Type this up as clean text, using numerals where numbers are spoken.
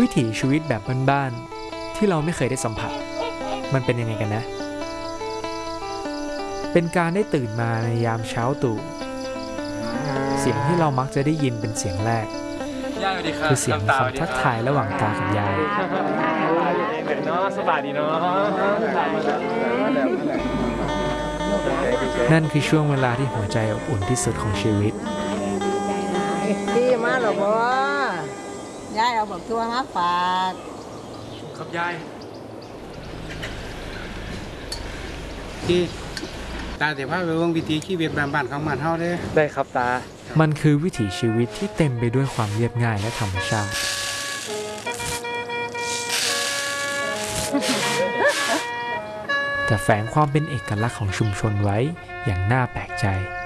วิถีชีวิตแบบบ้านๆที่เราไม่เคยได้สัมผัสมันเป็นยังไงกันนะเป็นการได้ตื่นมาในยามเช้าตรู่เสียงที่เรามักจะได้ยินเป็นเสียงแรกคือเสียงคำทักทายระหว่างตากับยายนั่นคือช่วงเวลาที่หัวใจอบอุ่นที่สุดของชีวิตพี่มาหรอบ่ยายเอาบักทั่วมาฝากครับยายที่ตาเดี๋ยวพาไปเบิ่งวิถีชีวิตบ้านๆของบ้านเฮาเด้อได้ครับตามันคือวิถีชีวิตที่เต็มไปด้วยความเรียบง่ายและธรรมชาติแต่แฝงความเป็นเอกลักษณ์ของชุมชนไว้อย่างน่าแปลกใจ